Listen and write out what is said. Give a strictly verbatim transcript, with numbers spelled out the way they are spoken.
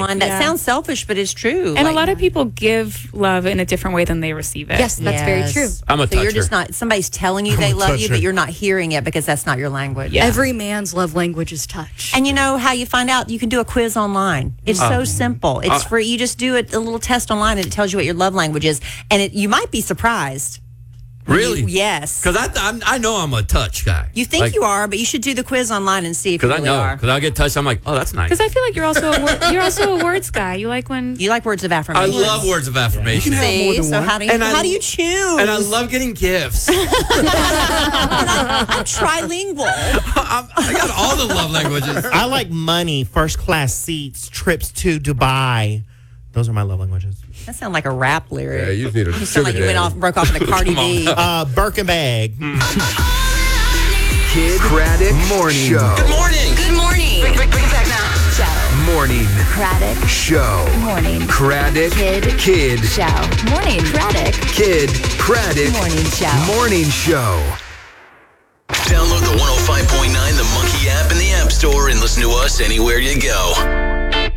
on. That Yeah. sounds selfish, but it's true. And Like- a lot of people give love in a different way than they receive it. Yes, that's very Yes. true. I'm a So toucher. you're just not, somebody's telling you I'm they a love you, toucher. but you're not hearing it because that's not your language. Yeah. Every man's love language is touch. And you know how you find out? You can do a quiz online. It's so simple. It's free. You just do it, a little test online, and it tells you what your love language is. And it, you might be surprised. Really? You- yes. Because I, I'm, I know I'm a touch guy. You think Like, you are, but you should do the quiz online and see if you Because I really know. are. Because I get touched. I'm like, oh, that's nice. Because I feel like you're also a wor- you're also a words guy. You like when You like words of I affirmation. love words of affirmation. have more See? than So one. how do you And I- how do you choose? And I love getting gifts. I'm trilingual. I'm, I got all the love languages. I like money, first class seats, trips to Dubai. Those are my love languages. That sounds like a rap lyric. Yeah, you just need a You sound like you went sugar off, broke off into Cardi Come on B. now. Uh, Birkin bag. Kid Craddock Morning Show. Good morning. Good morning. Bring, bring, bring it back now. Show. Morning Craddock. Show. Morning. Craddock Kid. Kid Show. Morning. Craddock. Kid Craddock Morning Show. Morning Show. Download the one oh five point nine The Monkey app in the App Store and listen to us anywhere you go.